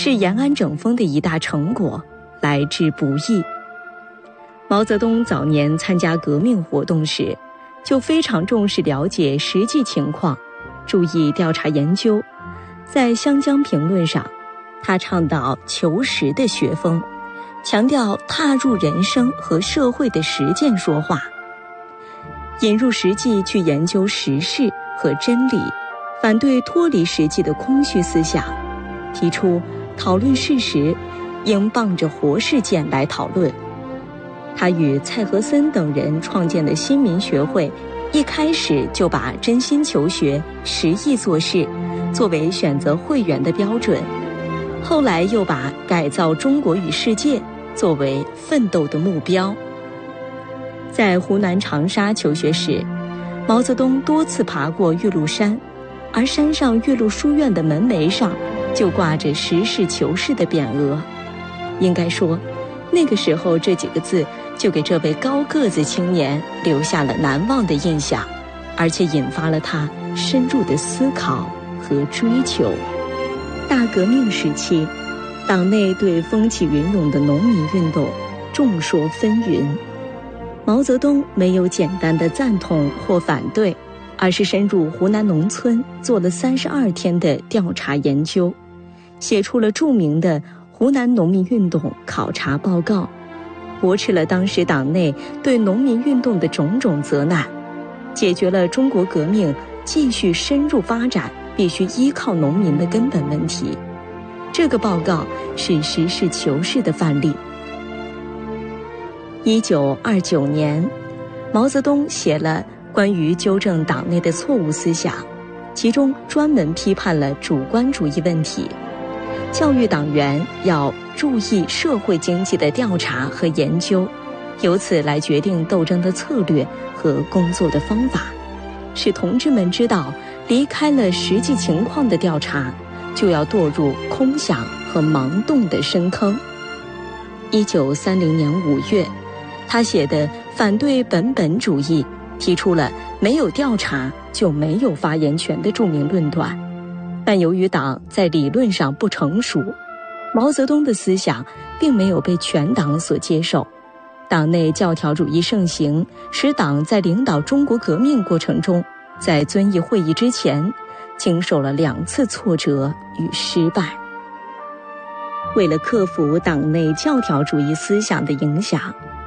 是延安整风的一大成果，来之不易。毛泽东早年参加革命活动时，就非常重视了解实际情况，注意调查研究。在《湘江评论》上，他倡导求实的学风，强调踏入人生和社会的实践说话，引入实际去研究实事和真理，反对脱离实际的空虚思想，提出讨论事实应傍着活事件来讨论。他与蔡和森等人创建的新民学会，一开始就把真心求学、实意做事作为选择会员的标准，后来又把改造中国与世界作为奋斗的目标。在湖南长沙求学时，毛泽东多次爬过岳麓山，而山上岳麓书院的门楣上就挂着实事求是的匾额。应该说，那个时候这几个字就给这位高个子青年留下了难忘的印象，而且引发了他深入的思考和追求。大革命时期，党内对风起云涌的农民运动众说纷纭。毛泽东没有简单的赞同或反对，而是深入湖南农村做了32天的调查研究，写出了著名的《湖南农民运动考察报告》，驳斥了当时党内对农民运动的种种责难，解决了中国革命继续深入发展必须依靠农民的根本问题。这个报告是实事求是的范例。1929年，毛泽东写了关于纠正党内的错误思想，其中专门批判了主观主义问题，教育党员要注意社会经济的调查和研究，由此来决定斗争的策略和工作的方法，使同志们知道，离开了实际情况的调查，就要堕入空想和盲动的深坑。1930年5月，他写的反对本本主义，提出了没有调查就没有发言权的著名论断。但由于党在理论上不成熟，毛泽东的思想并没有被全党所接受，党内教条主义盛行，使党在领导中国革命过程中，在遵义会议之前经受了2次挫折与失败。为了克服党内教条主义思想的影响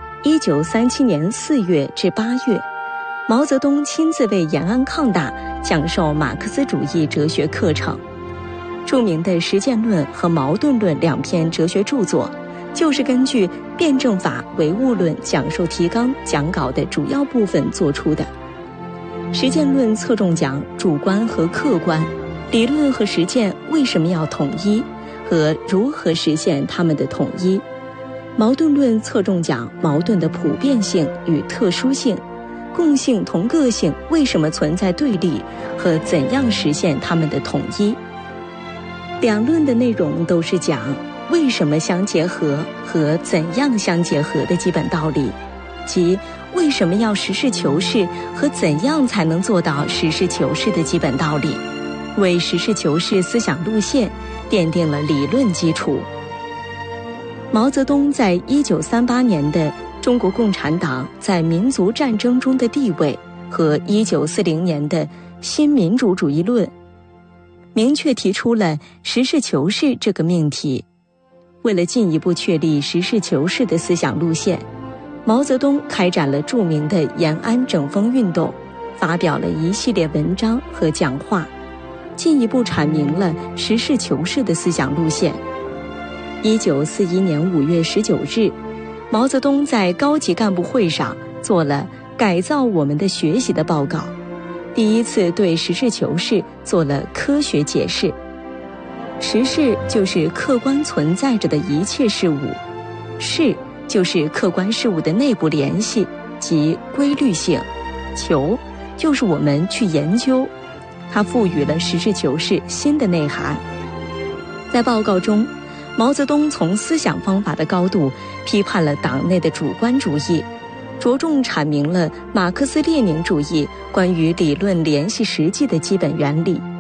，1937年4月至8月，毛泽东亲自为延安抗大讲授马克思主义哲学课程。著名的《实践论》和《矛盾论》2篇哲学著作，就是根据辩证法唯物论讲授提纲讲稿的主要部分做出的。《实践论》侧重讲主观和客观，理论和实践为什么要统一，和如何实现它们的统一。矛盾论侧重讲矛盾的普遍性与特殊性，共性同个性为什么存在对立，和怎样实现它们的统一。两论的内容都是讲为什么相结合和怎样相结合的基本道理，即为什么要实事求是和怎样才能做到实事求是的基本道理，为实事求是思想路线奠定了理论基础。毛泽东在1938年的《中国共产党在民族战争中的地位》和1940年的《新民主主义论》明确提出了实事求是这个命题。为了进一步确立实事求是的思想路线，毛泽东开展了著名的延安整风运动，发表了一系列文章和讲话，进一步阐明了实事求是的思想路线。1941年5月19日，毛泽东在高级干部会上做了改造我们的学习的报告，第一次对实事求是做了科学解释。实事就是客观存在着的一切事物，事就是客观事物的内部联系及规律性，求就是我们去研究，它赋予了实事求是新的内涵。在报告中，毛泽东从思想方法的高度批判了党内的主观主义，着重阐明了马克思列宁主义关于理论联系实际的基本原理，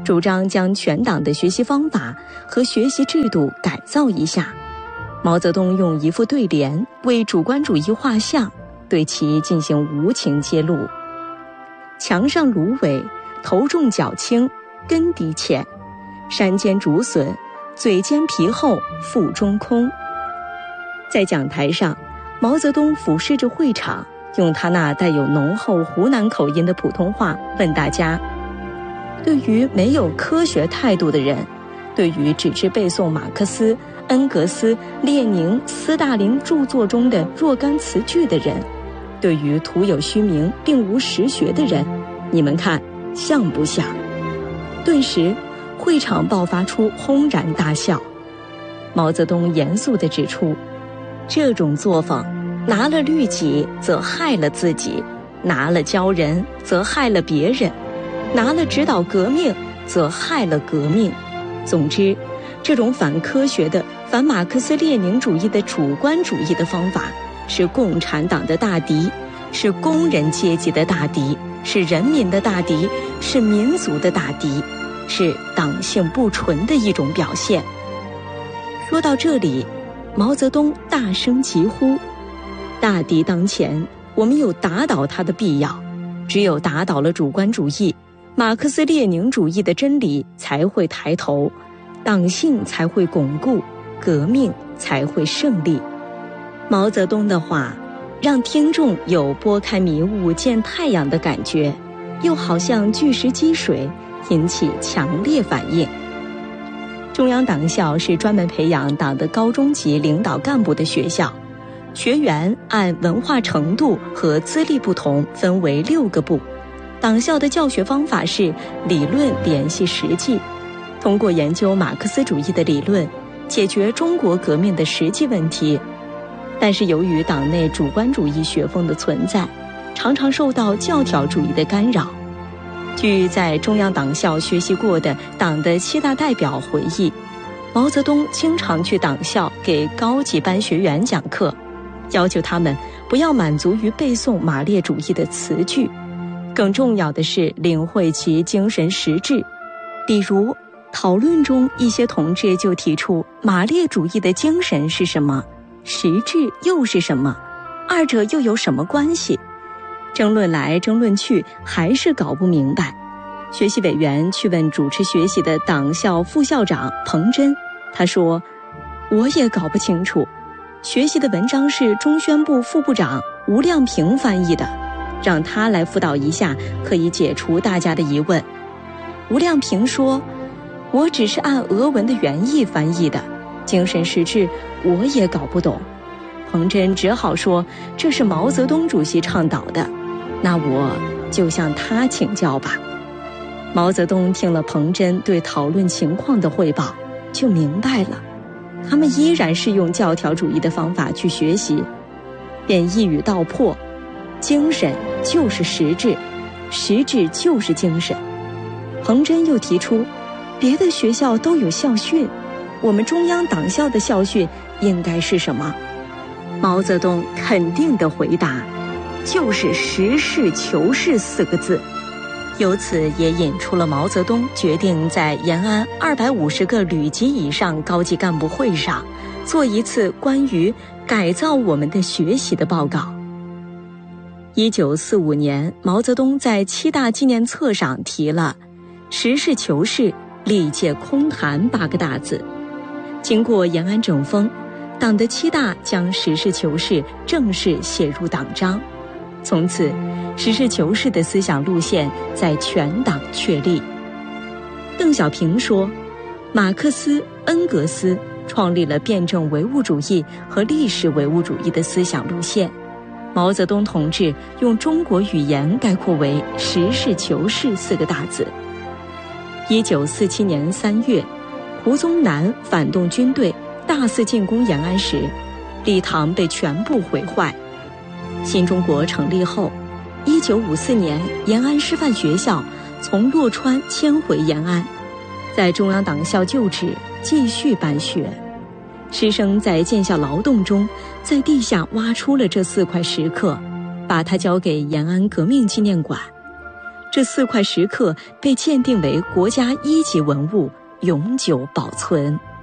主张将全党的学习方法和学习制度改造一下。毛泽东用一副对联为主观主义画像，对其进行无情揭露：墙上芦苇，头重脚轻，根底浅；山间竹笋，嘴尖皮厚，腹中空。在讲台上，毛泽东俯视着会场，用他那带有浓厚湖南口音的普通话问大家：对于没有科学态度的人，对于只知背诵马克思、恩格斯、列宁、斯大林著作中的若干词句的人，对于徒有虚名并无实学的人，你们看像不像？顿时会场爆发出轰然大笑。毛泽东严肃地指出，这种作风拿了律己则害了自己，拿了教人则害了别人，拿了指导革命则害了革命。总之，这种反科学的、反马克思列宁主义的主观主义的方法，是共产党的大敌，是工人阶级的大敌，是人民的大敌，是民族的大敌，是党性不纯的一种表现。说到这里，毛泽东大声疾呼：大敌当前，我们有打倒他的必要。只有打倒了主观主义，马克思列宁主义的真理才会抬头，党性才会巩固，革命才会胜利。毛泽东的话让听众有拨开迷雾见太阳的感觉，又好像巨石击水，引起强烈反应。中央党校是专门培养党的高中级领导干部的学校，学员按文化程度和资历不同分为6个部。党校的教学方法是理论联系实际，通过研究马克思主义的理论，解决中国革命的实际问题。但是由于党内主观主义学风的存在，常常受到教条主义的干扰。据在中央党校学习过的党的7大代表回忆，毛泽东经常去党校给高级班学员讲课，要求他们不要满足于背诵马列主义的词句，更重要的是领会其精神实质。比如讨论中，一些同志就提出马列主义的精神是什么，实质又是什么，二者又有什么关系？争论来争论去，还是搞不明白。学习委员去问主持学习的党校副校长彭真，他说：我也搞不清楚，学习的文章是中宣部副部长吴亮平翻译的，让他来辅导一下，可以解除大家的疑问。吴亮平说：我只是按俄文的原意翻译的，精神实质我也搞不懂。彭真只好说这是毛泽东主席倡导的，那我就向他请教吧。毛泽东听了彭真对讨论情况的汇报，就明白了，他们依然是用教条主义的方法去学习，便一语道破：精神就是实质，实质就是精神。彭真又提出，别的学校都有校训，我们中央党校的校训应该是什么？毛泽东肯定地回答，就是实事求是4个字。由此也引出了毛泽东决定在延安250个旅级以上高级干部会上做一次关于改造我们的学习的报告。1945年，毛泽东在7大纪念册上提了实事求是，历届空谈8个大字。经过延安整风，党的7大将实事求是正式写入党章，从此实事求是的思想路线在全党确立。邓小平说，马克思、恩格斯创立了辩证唯物主义和历史唯物主义的思想路线，毛泽东同志用中国语言概括为实事求是4个大字。1947年3月，胡宗南反动军队大肆进攻延安时，礼堂被全部毁坏。新中国成立后，1954年延安师范学校从洛川迁回延安，在中央党校就职，继续办学。师生在建校劳动中，在地下挖出了这4块石刻，把它交给延安革命纪念馆。 这4块石刻被鉴定为国家1级文物，永久保存。